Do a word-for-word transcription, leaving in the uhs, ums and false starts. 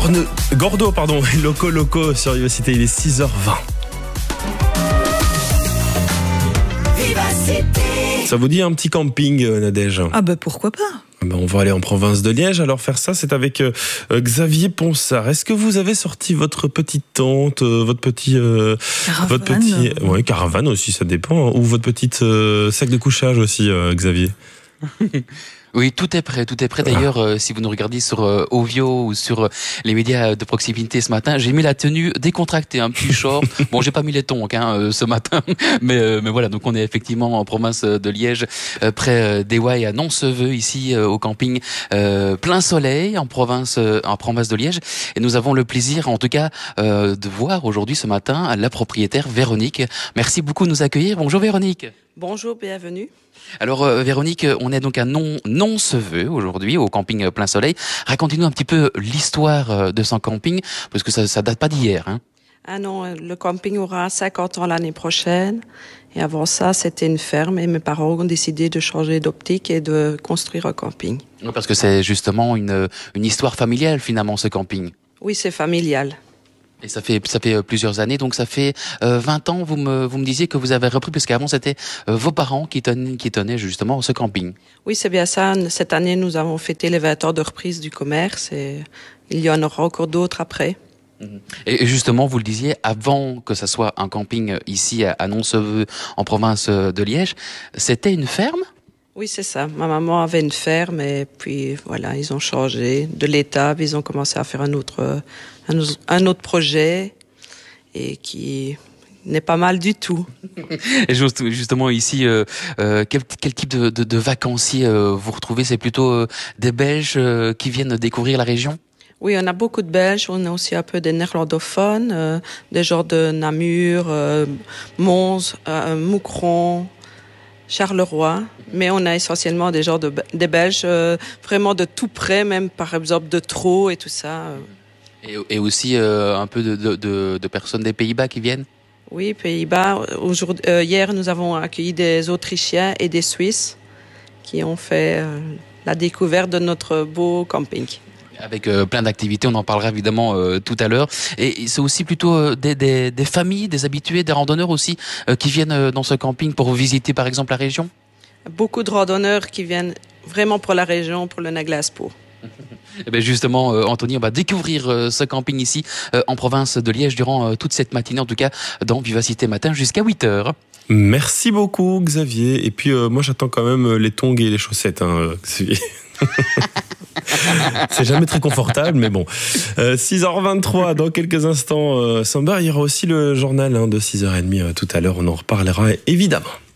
Gorne, Gordo, pardon, Loco Loco sur Vivacité, il est six heures vingt. Ça vous dit un petit camping, Nadège? Ah bah pourquoi pas. Ben on va aller en province de Liège. Alors faire ça, c'est avec euh, Xavier Ponsard. Est-ce que vous avez sorti votre petite tente, euh, votre petit, euh, Caravane. votre petit, ouais, caravane aussi, ça dépend, hein, ou votre petite euh, sac de couchage aussi, euh, Xavier? Oui, tout est prêt, tout est prêt. D'ailleurs, euh, si vous nous regardez sur euh, Ovio ou sur euh, les médias de proximité ce matin, j'ai mis la tenue décontractée, un petit short. Bon, j'ai pas mis les tongs hein, euh, ce matin, mais euh, mais voilà. Donc on est effectivement en province de Liège, euh, près euh, d'Éouaille à Nonceveux, ici euh, au camping euh, plein soleil en province euh, en province de Liège. Et nous avons le plaisir, en tout cas, euh, de voir aujourd'hui ce matin la propriétaire Véronique. Merci beaucoup de nous accueillir. Bonjour Véronique. Bonjour, bienvenue. Alors euh, Véronique, on est donc à Non Nonceveux aujourd'hui au camping Plein Soleil. Racontez-nous un petit peu l'histoire de ce camping parce que ça ça date pas d'hier hein. Ah non, le camping aura cinquante ans l'année prochaine. Et avant ça, c'était une ferme et mes parents ont décidé de changer d'optique et de construire un camping. Parce que c'est justement une une histoire familiale finalement ce camping. Oui, c'est familial. Et ça fait ça fait plusieurs années, donc ça fait euh, vingt ans. Vous me vous me disiez que vous avez repris, parce qu'avant c'était euh, vos parents qui tenaient qui tenaient justement ce camping. Oui, c'est bien ça. Cette année, nous avons fêté les vingt ans de reprise du commerce et il y en aura encore d'autres après. Et justement, vous le disiez, avant que ça soit un camping ici à Nonceveux, en province de Liège, c'était une ferme? Oui, c'est ça. Ma maman avait une ferme et puis voilà, ils ont changé de l'état, ils ont commencé à faire un autre, un, un autre projet et qui n'est pas mal du tout. Et justement ici, euh, euh, quel, quel type de, de, de vacanciers euh, vous retrouvez? C'est plutôt euh, des Belges euh, qui viennent découvrir la région? Oui, on a beaucoup de Belges, on a aussi un peu des néerlandophones, euh, des gens de Namur, euh, Mons, euh, Moucron, Charleroi, mais on a essentiellement des gens de, des Belges, euh, vraiment de tout près, même par exemple de Troo et tout ça. Et, et aussi euh, un peu de, de, de, de personnes des Pays-Bas qui viennent? Oui, Pays-Bas. Aujourd'hui, euh, hier, nous avons accueilli des Autrichiens et des Suisses qui ont fait euh, la découverte de notre beau camping. Avec euh, plein d'activités, on en parlera évidemment euh, tout à l'heure. Et c'est aussi plutôt euh, des, des, des familles, des habitués, des randonneurs aussi, euh, qui viennent euh, dans ce camping pour visiter par exemple la région? Beaucoup de randonneurs qui viennent vraiment pour la région, pour le Naglaspo. Et bien justement, euh, Anthony, on va découvrir euh, ce camping ici, euh, en province de Liège, durant euh, toute cette matinée, en tout cas dans Vivacité Matin, jusqu'à huit heures. Merci beaucoup, Xavier. Et puis, euh, moi, j'attends quand même les tongs et les chaussettes, hein, Xavier. C'est jamais très confortable, mais bon. Euh, six heures vingt-trois, dans quelques instants, euh, Samba, il y aura aussi le journal hein, de six heures trente euh, tout à l'heure. On en reparlera évidemment.